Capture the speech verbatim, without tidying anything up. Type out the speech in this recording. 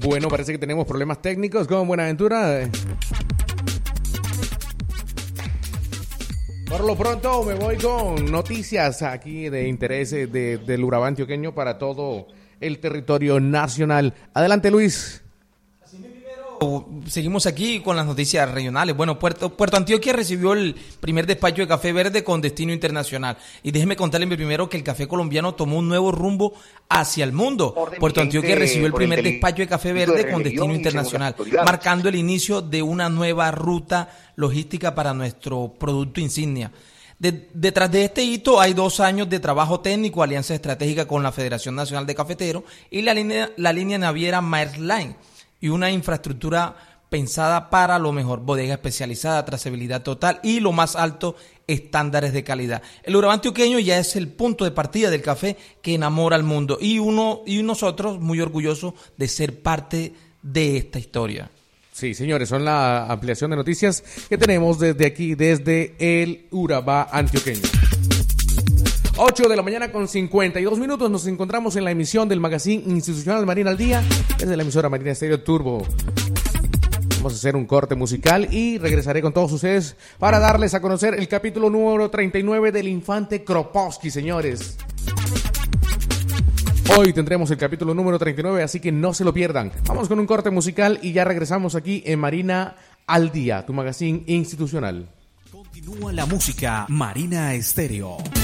Bueno, parece que tenemos problemas técnicos con Buenaventura. Por lo pronto me voy con noticias aquí de interés de, del Urabá antioqueño para todo el territorio nacional. Adelante, Luis. Seguimos aquí con las noticias regionales. Bueno, Puerto, Puerto Antioquia recibió el primer despacho de café verde con destino internacional. Y déjeme contarle primero que el café colombiano tomó un nuevo rumbo hacia el mundo. Puerto Antioquia recibió el primer despacho de café verde con destino internacional, marcando el inicio de una nueva ruta logística para nuestro producto insignia. De, detrás de este hito hay dos años de trabajo técnico, alianza estratégica con la Federación Nacional de Cafeteros y la línea, la línea naviera Maersk Line, y una infraestructura pensada para lo mejor, bodega especializada, trazabilidad total y lo más alto, estándares de calidad. El Urabá antioqueño ya es el punto de partida del café que enamora al mundo y uno y nosotros muy orgullosos de ser parte de esta historia. Sí, señores, son la ampliación de noticias que tenemos desde aquí, desde el Urabá antioqueño. ocho de la mañana con cincuenta y dos minutos, nos encontramos en la emisión del Magazine Institucional Marina al Día, desde la emisora Marina Estéreo Turbo. Vamos a hacer un corte musical y regresaré con todos ustedes para darles a conocer el capítulo número treinta y nueve del Infante Kropotski, señores. Hoy tendremos el capítulo número treinta y nueve, así que no se lo pierdan. Vamos con un corte musical y ya regresamos aquí en Marina al Día, tu Magazine Institucional. Continúa la música Marina Estéreo.